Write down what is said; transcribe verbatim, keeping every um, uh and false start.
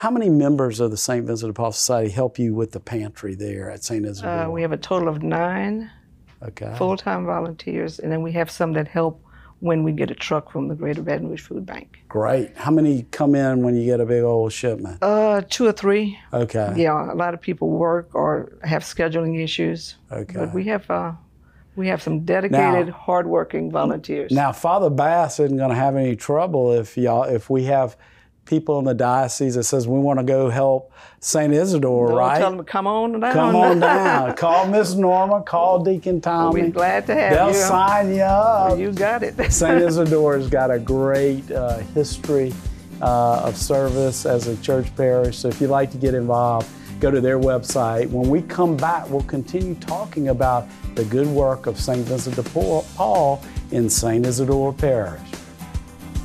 How many members of the Saint Vincent de Paul Society help you with the pantry there at Saint Isidore? Uh, we have a total of nine okay. full-time volunteers, and then we have some that help when we get a truck from the Greater Baton Rouge Food Bank. Great. How many come in when you get a big old shipment? Uh, two or three. Okay. Yeah, a lot of people work or have scheduling issues. Okay. But we have uh, we have some dedicated, now, hardworking volunteers. Now, Father Bass isn't going to have any trouble if y'all if we have people in the diocese that says we want to go help Saint Isidore, Don't right? Tell them to come on down. Come on down. Call Miss Norma. Call Deacon Tommy. We're glad to have They'll you. They'll sign you up. You got it. Saint Isidore's got a great uh, history uh, of service as a church parish. So if you'd like to get involved, go to their website. When we come back, we'll continue talking about the good work of Saint Vincent de Paul in Saint Isidore Parish.